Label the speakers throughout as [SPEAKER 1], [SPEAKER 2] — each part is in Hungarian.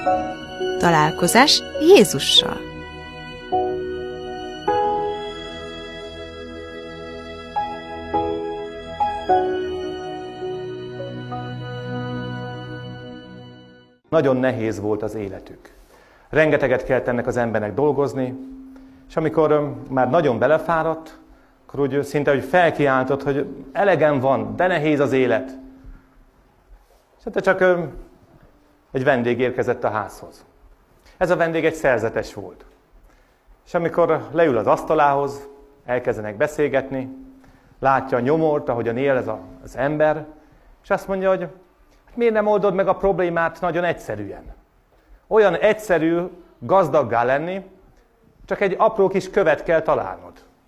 [SPEAKER 1] Találkozás Jézussal.
[SPEAKER 2] Nagyon nehéz volt az életük. Rengeteget kellett ennek az embernek dolgozni, és amikor már nagyon belefáradt, akkor úgy szinte hogy felkiáltott, hogy elegem van, de nehéz az élet. És csak egy vendég érkezett a házhoz. Ez a vendég egy szerzetes volt. És amikor leül az asztalához, elkezdenek beszélgetni, látja a nyomort, ahogyan él ez az ember, és azt mondja, hogy miért nem oldod meg a problémát nagyon egyszerűen? Olyan egyszerű gazdaggá lenni, csak egy apró kis követ kell találnod.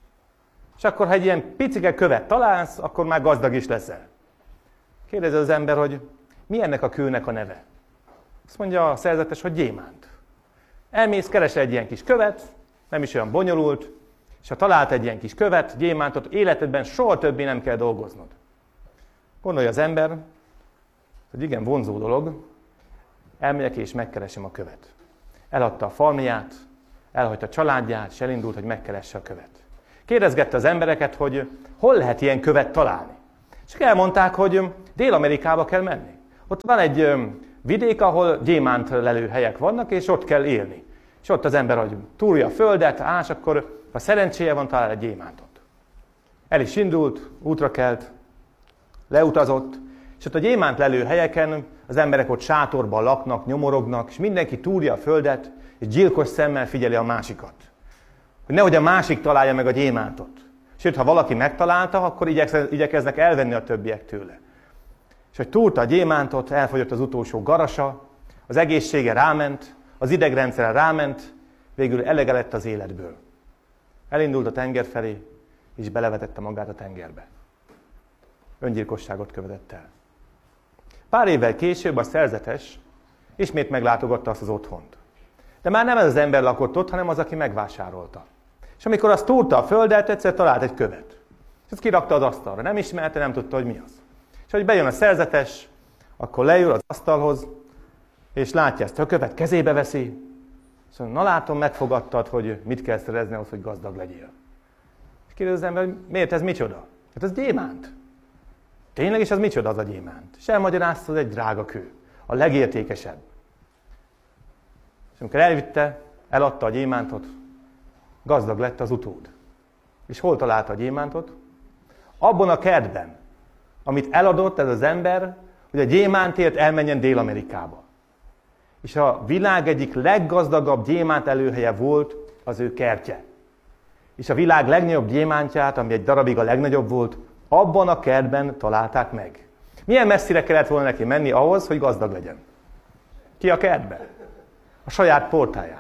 [SPEAKER 2] És akkor, ha egy ilyen picike követ találsz, akkor már gazdag is leszel. Kérdezi az ember, hogy mi ennek a kőnek a neve? Azt mondja a szerzetes, hogy gyémánt. Elmész, keresel egy ilyen kis követ, nem is olyan bonyolult, és ha talált egy ilyen kis követ, gyémántot, életedben soha többé nem kell dolgoznod. Gondolja az ember, hogy igen, vonzó dolog, elmegyek és megkeresem a követ. Eladta a farmját, elhagyta a családját, és elindult, hogy megkeresse a követ. Kérdezgette az embereket, hogy hol lehet ilyen követ találni. És elmondták, hogy Dél-Amerikába kell menni. Ott van egy vidék, ahol gyémánt lelő helyek vannak, és ott kell élni. És ott az ember, hogy túrja a földet, ás, akkor ha szerencséje van, talál egy gyémántot. El is indult, útra kelt, leutazott, és ott a gyémánt lelő helyeken az emberek ott sátorban laknak, nyomorognak, és mindenki túrja a földet, és gyilkos szemmel figyeli a másikat. Hogy nehogy a másik találja meg a gyémántot. Sőt, ha valaki megtalálta, akkor igyekeznek elvenni a többiek tőle. És hogy túrta a gyémántot, elfogyott az utolsó garasa, az egészsége ráment, az idegrendszere ráment, végül elege lett az életből. Elindult a tenger felé, és belevetette magát a tengerbe. Öngyilkosságot követett el. Pár évvel később a szerzetes ismét meglátogatta azt az otthont. De már nem ez az ember lakott ott, hanem az, aki megvásárolta. És amikor azt túrta a földet, egyszer talált egy követ. És ezt kirakta az asztalra. Nem ismerte, nem tudta, hogy mi az. És hogy bejön a szerzetes, akkor leül az asztalhoz, és látja ezt a követ, kezébe veszi. És mondja, na látom, megfogadtad, hogy mit kell szerezni ahhoz, hogy gazdag legyél. És kérdezi az ember, hogy miért ez micsoda? Hát ez gyémánt. Tényleg is az micsoda az a gyémánt? És elmagyarázta, hogy egy drága kő. A legértékesebb. És amikor elvitte, eladta a gyémántot, gazdag lett az utód. És hol találta a gyémántot? Abban a kertben, amit eladott ez az ember, hogy a gyémántért elmenjen Dél-Amerikába. És a világ egyik leggazdagabb gyémánt előhelye volt az ő kertje. És a világ legnagyobb gyémántját, ami egy darabig a legnagyobb volt, abban a kertben találták meg. Milyen messzire kellett volna neki menni ahhoz, hogy gazdag legyen? Ki a kertbe? A saját portáján.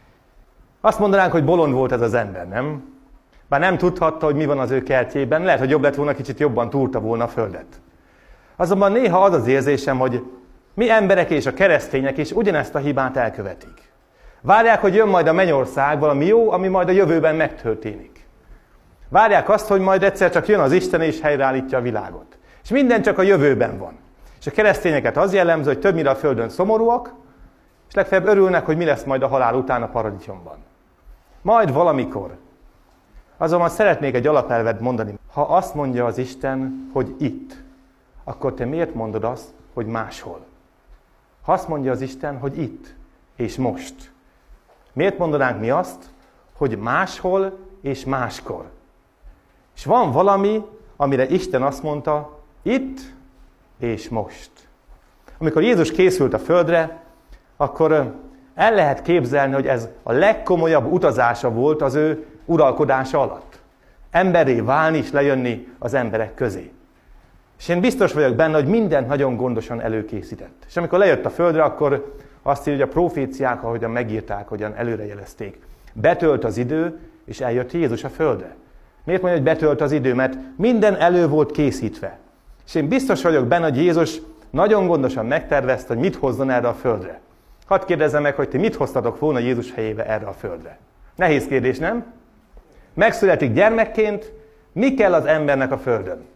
[SPEAKER 2] Azt mondanánk, hogy bolond volt ez az ember, nem? Bár nem tudhatta, hogy mi van az ő kertjében, lehet, hogy jobb lett volna, kicsit jobban túrta volna a földet. Azonban néha az az érzésem, hogy mi emberek és a keresztények is ugyanezt a hibát elkövetik. Várják, hogy jön majd a mennyország, valami jó, ami majd a jövőben megtörténik. Várják azt, hogy majd egyszer csak jön az Isten és helyreállítja a világot. És minden csak a jövőben van. És a keresztényeket az jellemző, hogy többnyire a földön szomorúak, és legfeljebb örülnek, hogy mi lesz majd a halál után a paradicsomban. Majd valamikor. Azonban szeretnék egy alapelvet mondani. Ha azt mondja az Isten, hogy itt, akkor te miért mondod azt, hogy máshol? Ha azt mondja az Isten, hogy itt és most, miért mondanánk mi azt, hogy máshol és máskor? És van valami, amire Isten azt mondta, itt és most. Amikor Jézus készült a földre, akkor el lehet képzelni, hogy ez a legkomolyabb utazása volt az ő uralkodása alatt. Emberré válni és lejönni az emberek közé. És én biztos vagyok benne, hogy mindent nagyon gondosan előkészített. És amikor lejött a földre, akkor azt írja, hogy a proféciák, ahogyan megírták, hogyan előrejelezték. Betölt az idő, és eljött Jézus a földre. Miért mondja, hogy betölt az idő? Mert minden elő volt készítve. És én biztos vagyok benne, hogy Jézus nagyon gondosan megtervezte, hogy mit hozzon erre a földre. Hadd kérdezzem meg, hogy ti mit hoztatok volna Jézus helyébe erre a földre? Nehéz kérdés, nem? Megszületik gyermekként, mi kell az embernek a földön?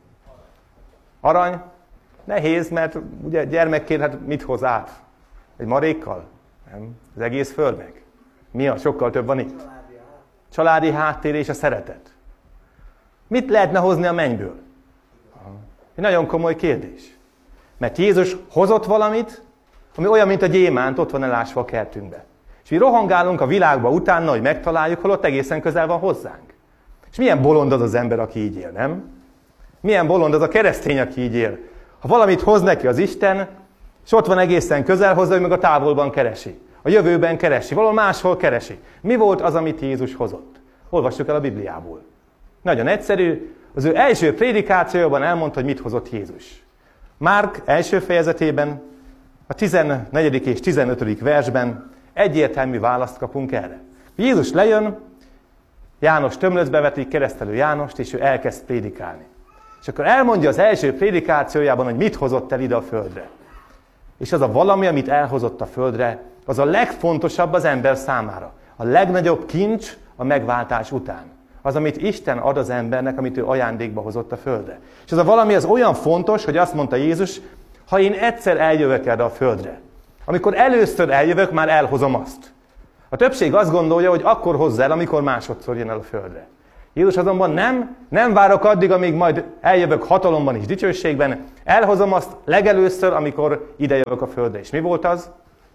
[SPEAKER 2] Arany? Nehéz, mert ugye gyermekként hát mit hoz át? Egy marékkal? Nem? Az egész földnek. Mi az? Sokkal több van itt. Családi háttér és a szeretet. Mit lehetne hozni a mennyből? Egy nagyon komoly kérdés. Mert Jézus hozott valamit, ami olyan, mint a gyémánt, ott van elásva a kertünkbe. És mi rohangálunk a világba utána, hogy megtaláljuk, holott egészen közel van hozzánk. És milyen bolond az az ember, aki így él, nem? Milyen bolond az a keresztény, aki így él. Ha valamit hoz neki az Isten, és ott van egészen közel hozzá, hogy meg a távolban keresi. A jövőben keresi, valahol máshol keresi. Mi volt az, amit Jézus hozott? Olvassuk el a Bibliából. Nagyon egyszerű, az ő első prédikációban elmondta, hogy mit hozott Jézus. Márk első fejezetében, a 14. és 15. versben egyértelmű választ kapunk erre. Jézus lejön, János tömlöcbe vetik, keresztelő Jánost, és ő elkezd prédikálni. És akkor elmondja az első prédikációjában, hogy mit hozott el ide a földre. És az a valami, amit elhozott a földre, az a legfontosabb az ember számára. A legnagyobb kincs a megváltás után. Az, amit Isten ad az embernek, amit ő ajándékba hozott a földre. És az a valami az olyan fontos, hogy azt mondta Jézus, ha én egyszer eljövök erre a földre, amikor először eljövök, már elhozom azt. A többség azt gondolja, hogy akkor hozza el, amikor másodszor jön el a földre. Jézus azonban nem várok addig, amíg majd eljövök hatalomban és dicsőségben, elhozom azt legelőször, amikor idejövök a földre. És mi volt az?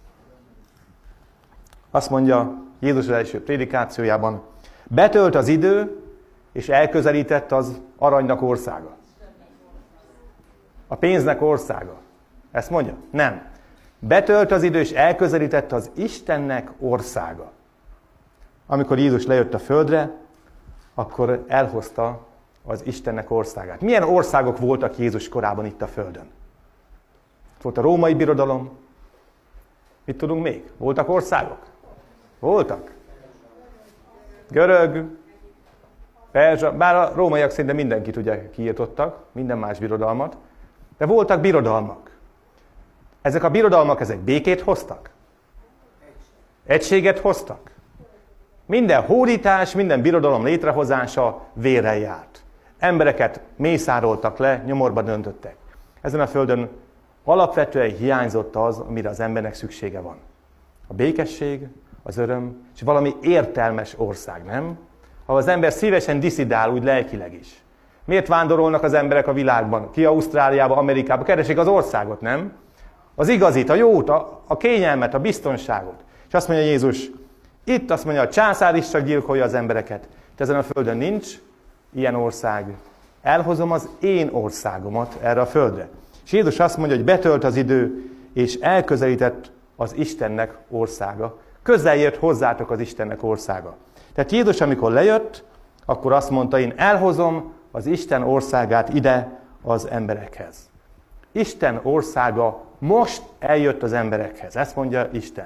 [SPEAKER 2] Azt mondja Jézus az első prédikációjában, betölt az idő, és elközelített az aranynak országa. A pénznek országa. Ezt mondja? Nem. Betölt az idő, és elközelített az Istennek országa. Amikor Jézus lejött a földre, akkor elhozta az Istennek országát. Milyen országok voltak Jézus korában itt a földön? Volt a római birodalom. Mit tudunk még? Voltak országok? Voltak. Görög, perzsa, bár a rómaiak szinte mindenkit ugye kiirtottak, minden más birodalmat, de voltak birodalmak. Ezek a birodalmak, ezek békét hoztak? Egységet hoztak? Minden hódítás, minden birodalom létrehozása vérrel járt. Embereket mészároltak le, nyomorba döntöttek. Ezen a földön alapvetően hiányzott az, amire az embernek szüksége van. A békesség, az öröm, és valami értelmes ország, nem? Ahol az ember szívesen diszidál, úgy lelkileg is. Miért vándorolnak az emberek a világban? Ki Ausztráliába, Amerikába? Keresik az országot, nem? Az igazit, a jót, a kényelmet, a biztonságot. És azt mondja Jézus, itt azt mondja, a császár is csak gyilkolja az embereket. De ezen a földön nincs ilyen ország. Elhozom az én országomat erre a földre. És Jézus azt mondja, hogy betölt az idő, és elközelített az Istennek országa. Közel jött hozzátok az Istennek országa. Tehát Jézus, amikor lejött, akkor azt mondta, én elhozom az Isten országát ide az emberekhez. Isten országa most eljött az emberekhez. Ezt mondja Isten.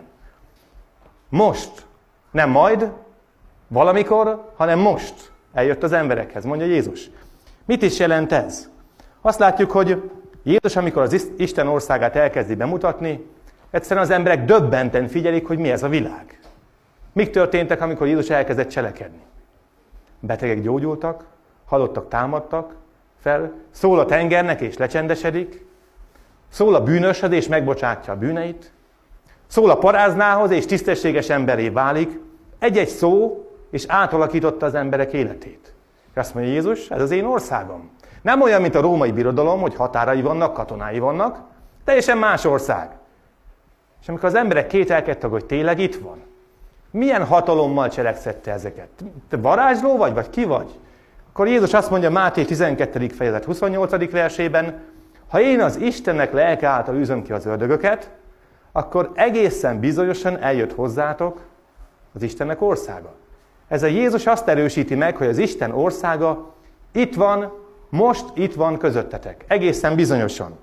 [SPEAKER 2] Most. Nem majd, valamikor, hanem most eljött az emberekhez, mondja Jézus. Mit is jelent ez? Azt látjuk, hogy Jézus, amikor az Isten országát elkezdi bemutatni, egyszerűen az emberek döbbenten figyelik, hogy mi ez a világ. Mik történtek, amikor Jézus elkezdett cselekedni? Betegek gyógyultak, halottak támadtak fel, szól a tengernek és lecsendesedik, szól a bűnöshöz és megbocsátja a bűneit, szól a paráznához és tisztességes emberré válik, egy-egy szó, és átalakította az emberek életét. És azt mondja Jézus, ez az én országom. Nem olyan, mint a római birodalom, hogy határai vannak, katonái vannak, teljesen más ország. És amikor az emberek kételkedtek, hogy tényleg itt van, milyen hatalommal cselekszette ezeket? Te varázsló vagy ki vagy? Akkor Jézus azt mondja Máté 12. fejezet 28. versében, ha én az Istennek lelke által űzöm ki az ördögöket, akkor egészen bizonyosan eljött hozzátok az Istennek országa. Ez a Jézus azt erősíti meg, hogy az Isten országa itt van, most itt van közöttetek. Egészen bizonyosan.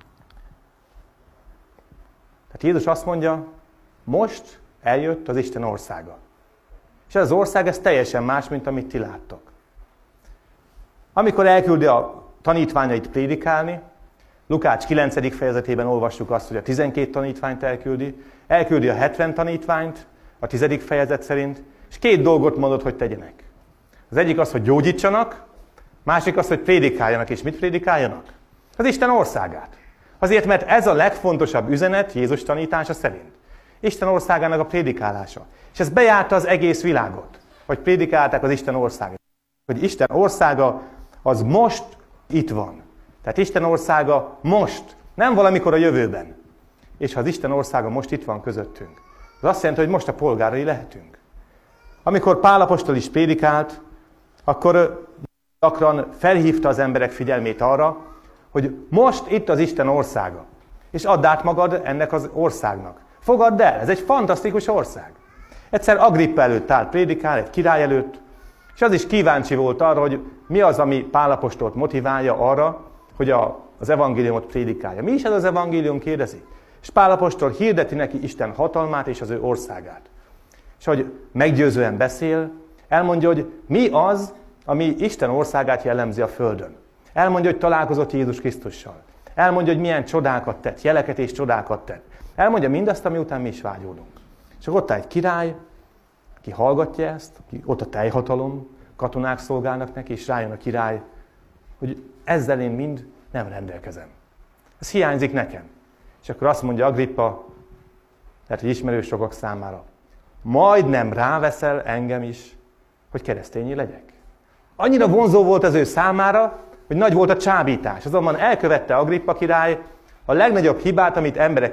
[SPEAKER 2] Tehát Jézus azt mondja, most eljött az Isten országa. És ez az ország, ez teljesen más, mint amit ti láttok. Amikor elküldi a tanítványait prédikálni, Lukács 9. fejezetében olvassuk azt, hogy a 12 tanítványt elküldi a 70 tanítványt, a 10. fejezet szerint, és 2 dolgot mondott, hogy tegyenek. Az egyik az, hogy gyógyítsanak, másik az, hogy prédikáljanak. És mit prédikáljanak? Az Isten országát. Azért, mert ez a legfontosabb üzenet Jézus tanítása szerint. Isten országának a prédikálása. És ez bejárta az egész világot, hogy prédikálták az Isten országát. Hogy Isten országa az most itt van. Tehát Isten országa most, nem valamikor a jövőben. És ha az Isten országa most itt van közöttünk, az azt jelenti, hogy most a polgárai lehetünk. Amikor Pál apostol is prédikált, akkor gyakran felhívta az emberek figyelmét arra, hogy most itt az Isten országa. És add át magad ennek az országnak. Fogadd el, ez egy fantasztikus ország. Egyszer Agrippa előtt állt prédikál, egy király előtt, és az is kíváncsi volt arra, hogy mi az, ami Pál apostolt motiválja arra, hogy az evangéliumot prédikálja. Mi is ez az evangélium, kérdezi? És Pál apostol hirdeti neki Isten hatalmát és az ő országát. És hogy meggyőzően beszél, elmondja, hogy mi az, ami Isten országát jellemzi a földön. Elmondja, hogy találkozott Jézus Krisztussal. Elmondja, hogy milyen csodákat tett, jeleket és csodákat tett. Elmondja mindazt, ami után mi is vágyódunk. És akkor ott áll egy király, ki hallgatja ezt, ott a teljhatalom, katonák szolgálnak neki, és rájön a király, hogy ezzel én mind nem rendelkezem. Ez hiányzik nekem. És akkor azt mondja Agrippa, lehet, hogy ismerős sokak számára, majdnem ráveszel engem is, hogy keresztényi legyek. Annyira vonzó volt az ő számára, hogy nagy volt a csábítás. Azonban elkövette Agrippa király a legnagyobb hibát, amit emberek